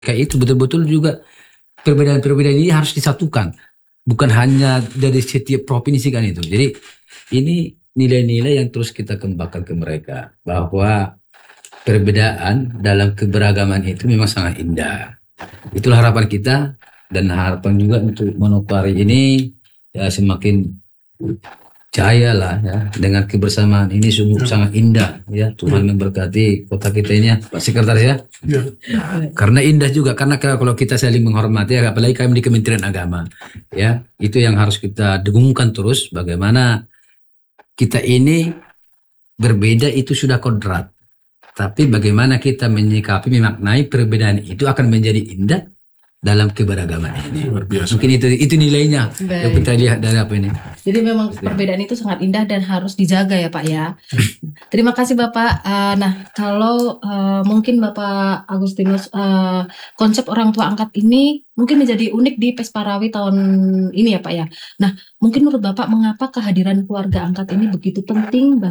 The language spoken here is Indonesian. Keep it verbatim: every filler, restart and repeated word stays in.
Kayak itu betul-betul juga perbedaan-perbedaan ini harus disatukan, bukan hanya dari setiap provinsi kan itu. Jadi ini nilai-nilai yang terus kita kembangkan ke mereka, bahwa perbedaan dalam keberagaman itu memang sangat indah. Itulah harapan kita, dan harapan juga untuk Manokwari ini ya semakin jaya lah ya, dengan kebersamaan ini sungguh sangat indah ya. Tuhan memberkati kota kita ini ya, Pak Sekretaris ya. Ya. Karena indah juga, karena kalau kita saling menghormati, apalagi kami di Kementerian Agama ya, itu yang harus kita dengungkan terus, bagaimana kita ini berbeda itu sudah kodrat, tapi bagaimana kita menyikapi, memaknai perbedaan itu akan menjadi indah dalam keberagaman ini. Luar biasa. Mungkin itu itu nilainya. Baik. Yang kita lihat dari apa ini. Jadi memang perbedaan itu sangat indah dan harus dijaga ya Pak ya. Terima kasih Bapak. Uh, nah kalau uh, mungkin Bapak Agustinus, uh, konsep orang tua angkat ini mungkin menjadi unik di Pesparawi tahun ini ya Pak ya. Nah mungkin menurut Bapak mengapa kehadiran keluarga angkat ini begitu penting